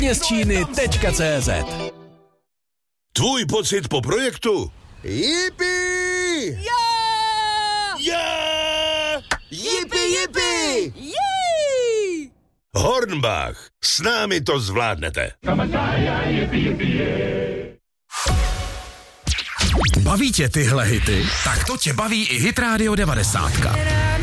z Číny.cz. Tvůj pocit po projektu? Yippie! Yeah! Yippie! Hornbach, s námi to zvládnete. Baví tě tyhle hity? Tak to tě baví i Hit Radio 90.